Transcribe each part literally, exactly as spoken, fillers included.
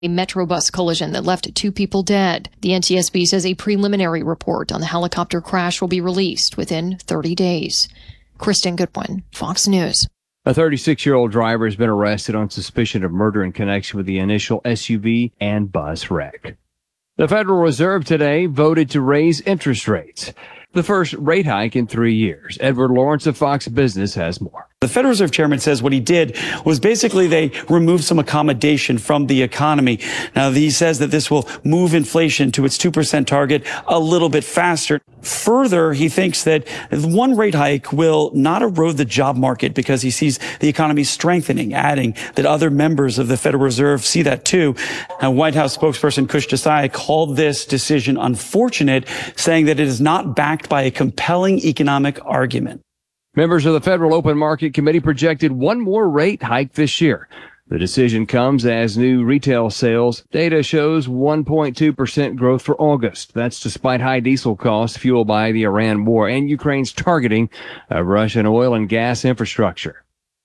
A Metrobus collision that left two people dead. The N T S B says a preliminary report on the helicopter crash will be released within thirty days. Kristen Goodwin, Fox News. A thirty-six-year-old driver has been arrested on suspicion of murder in connection with the initial S U V and bus wreck. The Federal Reserve today voted to raise interest rates, the first rate hike in three years. Edward Lawrence of Fox Business has more. The Federal Reserve Chairman says what he did was basically they removed some accommodation from the economy. Now, he says that this will move inflation to its two percent target a little bit faster. Further, he thinks that one rate hike will not erode the job market because he sees the economy strengthening, adding that other members of the Federal Reserve see that too. Now, White House spokesperson Kush Desai called this decision unfortunate, saying that it is not backed by a compelling economic argument. Members of the Federal Open Market Committee projected one more rate hike this year. The decision comes as new retail sales data shows one point two percent growth for August. That's despite high diesel costs fueled by the Iran war and Ukraine's targeting of Russian oil and gas infrastructure.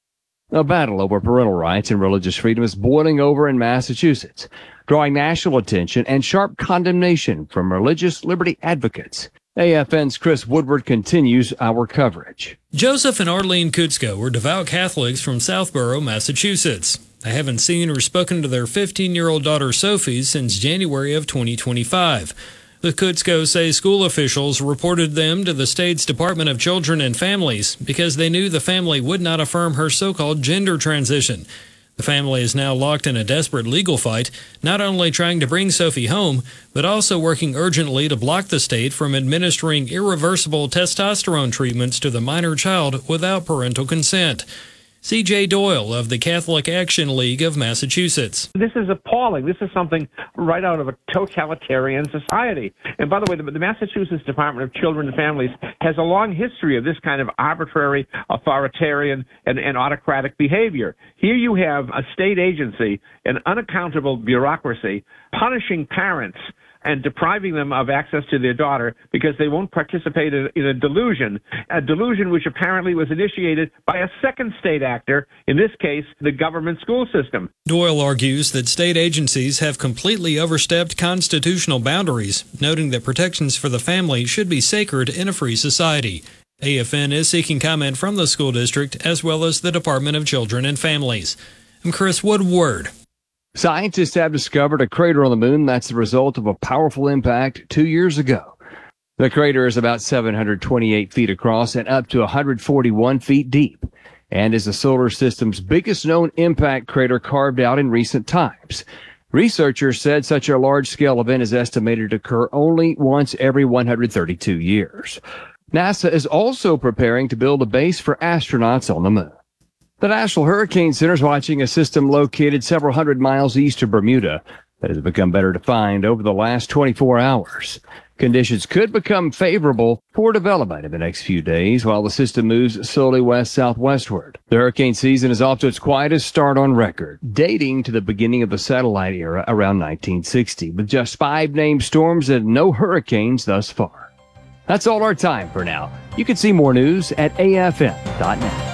A battle over parental rights and religious freedom is boiling over in Massachusetts, drawing national attention and sharp condemnation from religious liberty advocates. A F N's Chris Woodward continues our coverage. Joseph and Arlene Kutsko were devout Catholics from Southborough, Massachusetts. They haven't seen or spoken to their fifteen-year-old daughter Sophie since January of twenty twenty-five. The Kutsko say school officials reported them to the state's Department of Children and Families because they knew the family would not affirm her so-called gender transition. The family is now locked in a desperate legal fight, not only trying to bring Sophie home, but also working urgently to block the state from administering irreversible testosterone treatments to the minor child without parental consent. C J Doyle of the Catholic Action League of Massachusetts. This is appalling. This is something right out of a totalitarian society. And by the way, the, the Massachusetts Department of Children and Families has a long history of this kind of arbitrary, authoritarian, and, and autocratic behavior. Here you have a state agency, an unaccountable bureaucracy, punishing parents and depriving them of access to their daughter because they won't participate in, in a delusion, a delusion which apparently was initiated by a second state actor, in this case, the government school system. Doyle argues that state agencies have completely overstepped constitutional boundaries, noting that protections for the family should be sacred in a free society. A F N is seeking comment from the school district as well as the Department of Children and Families. I'm Chris Woodward. Scientists have discovered a crater on the moon that's the result of a powerful impact two years ago. The crater is about seven hundred twenty-eight feet across and up to one hundred forty-one feet deep, and is the solar system's biggest known impact crater carved out in recent times. Researchers said such a large-scale event is estimated to occur only once every one hundred thirty-two years. NASA is also preparing to build a base for astronauts on the moon. The National Hurricane Center is watching a system located several hundred miles east of Bermuda that has become better defined over the last twenty-four hours. Conditions could become favorable for development in the next few days while the system moves slowly west-southwestward. The hurricane season is off to its quietest start on record, dating to the beginning of the satellite era around nineteen sixty, with just five named storms and no hurricanes thus far. That's all our time for now. You can see more news at A F N dot net.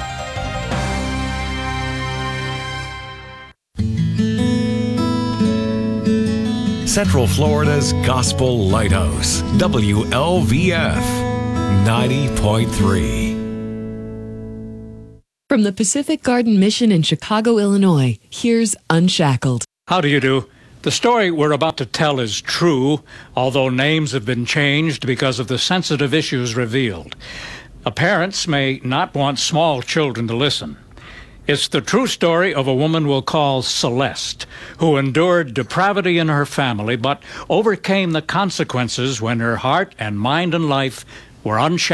Central Florida's Gospel Lighthouse, W L V F ninety point three. From the Pacific Garden Mission in Chicago, Illinois, here's Unshackled. How do you do? The story we're about to tell is true, although names have been changed because of the sensitive issues revealed. Parents may not want small children to listen. It's the true story of a woman we'll call Celeste, who endured depravity in her family, but overcame the consequences when her heart and mind and life were unshackled.